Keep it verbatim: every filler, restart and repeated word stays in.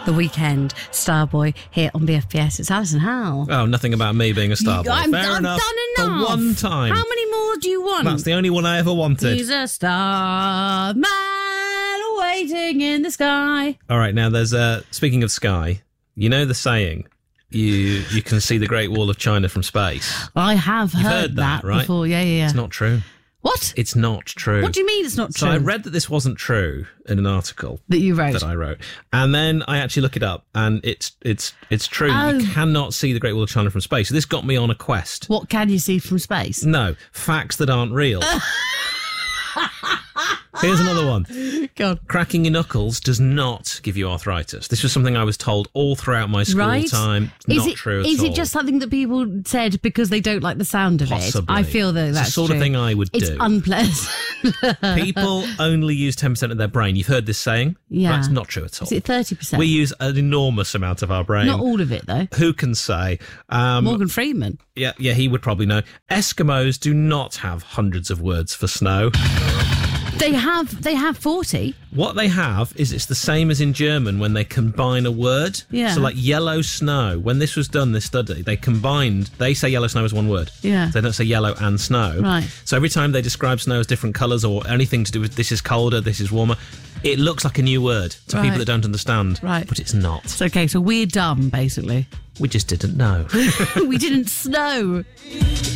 The Weekend, Starboy, here on B F B S. It's Alison Howe. Oh, nothing about me being a Starboy. I'm, Fair I've enough. done enough. For one time. How many more do you want? That's the only one I ever wanted. He's a star man waiting in the sky. All right, now there's uh speaking of sky, you know the saying, you you can see the Great Wall of China from space. I have heard, heard that, that right? before. Yeah, yeah, yeah. It's not true. What? It's not true. What do you mean it's not true? So I read that this wasn't true in an article that you wrote. That I wrote. And then I actually look it up and it's it's it's true. Oh. You cannot see the Great Wall of China from space. So this got me on a quest. What can you see from space? No, facts that aren't real. Here's another one. God. Cracking your knuckles does not give you arthritis. This was something I was told all throughout my school right? time. Is not it, true at is all. Is it just something that people said because they don't like the sound of Possibly. it? I feel that it's that's the sort true. of thing I would it's do. It's unpleasant. People only use ten percent of their brain. You've heard this saying? Yeah. That's not true at all. Is it thirty percent? We use an enormous amount of our brain. Not all of it, though. Who can say? Um, Morgan Freeman. Yeah, yeah, he would probably know. Eskimos do not have hundreds of words for snow. They have they have forty. What they have is it's the same as in German when they combine a word. Yeah. So like yellow snow, when this was done, this study, they combined, they say yellow snow as one word. Yeah. They don't say yellow and snow. Right. So every time they describe snow as different colours or anything to do with this is colder, this is warmer, it looks like a new word to Right. people that don't understand. Right. But it's not. It's okay, so we're dumb, basically. We just didn't know. We didn't snow.